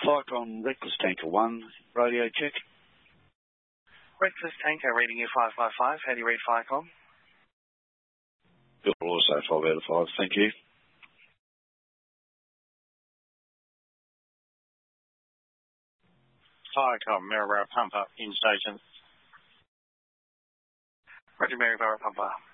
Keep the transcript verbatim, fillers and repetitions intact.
Flycon, Reckless Tanker one, radio check. Reckless Tanker, reading you five five five. How do you read Flycon? Bill also five out of five, thank you. Flycon, Maryborough Pumper, in station. Roger, Maryborough Pumper.